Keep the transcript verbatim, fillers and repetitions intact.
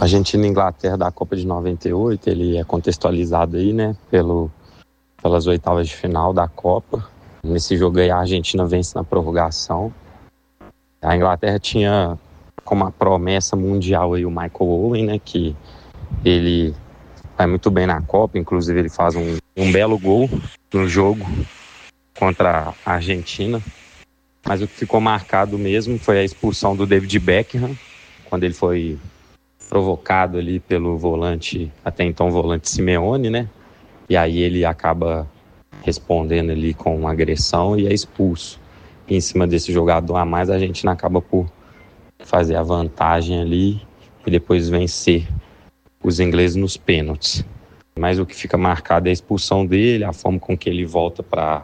Argentina e Inglaterra da Copa de noventa e oito, ele é contextualizado aí, né, pelo, pelas oitavas de final da Copa. Nesse jogo aí a Argentina vence na prorrogação. A Inglaterra tinha como a promessa mundial aí o Michael Owen, né, que ele vai muito bem na Copa, inclusive ele faz um, um belo gol no jogo contra a Argentina. Mas o que ficou marcado mesmo foi a expulsão do David Beckham, quando ele foi provocado ali pelo volante, até então volante Simeone, né? E aí ele acaba respondendo ali com uma agressão e é expulso. E em cima desse jogador a mais, a Argentina acaba por fazer a vantagem ali e depois vencer os ingleses nos pênaltis. Mas o que fica marcado é a expulsão dele, a forma com que ele volta para